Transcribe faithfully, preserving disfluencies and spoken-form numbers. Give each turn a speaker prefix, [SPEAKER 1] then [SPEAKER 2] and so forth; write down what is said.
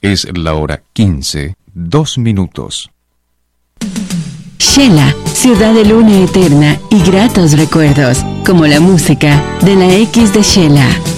[SPEAKER 1] Es la hora quince, dos minutos.
[SPEAKER 2] Shela, ciudad de luna eterna y gratos recuerdos, como la música de la X de Shela.